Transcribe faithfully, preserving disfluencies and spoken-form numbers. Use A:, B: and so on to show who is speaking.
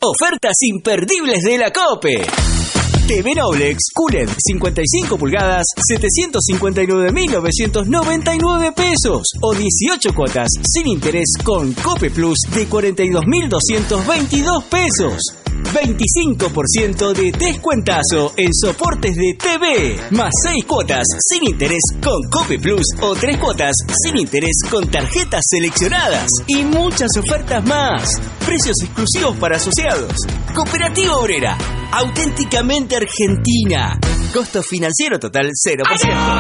A: Ofertas imperdibles de la COPE. T V Noblex Q L E D cincuenta y cinco pulgadas, setecientos cincuenta y nueve mil novecientos noventa y nueve pesos o dieciocho cuotas sin interés con COPE Plus de cuarenta y dos mil doscientos veintidós pesos. veinticinco por ciento de descuentazo en soportes de T V, más seis cuotas sin interés con COPE Plus o tres cuotas sin interés con tarjetas seleccionadas y muchas ofertas más. Precios exclusivos para asociados. Cooperativa Obrera, auténticamente argentina. Costo financiero total cero por ciento.